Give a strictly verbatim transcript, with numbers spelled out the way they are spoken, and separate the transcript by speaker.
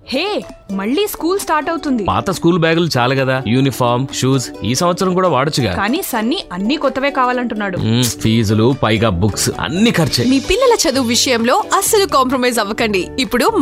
Speaker 1: హే, మళ్ళీ school start అవుతుంది.
Speaker 2: పాత స్కూల్ బ్యాగులు చాలు కదా, యూనిఫామ్ షూస్ ఈ సంవత్సరం కూడా వాడొచ్చుగా.
Speaker 1: కానీ సన్నీ అన్ని కొత్తవే కావాలంటున్నాడు.
Speaker 2: మ్మ్, ఫీజులు పైగా బుక్స్ అన్ని ఖర్చే.
Speaker 3: మీ పిల్లల చదువు విషయంలో అస్సలు కాంప్రమైజ్ అవ్వకండి. ఇప్పుడు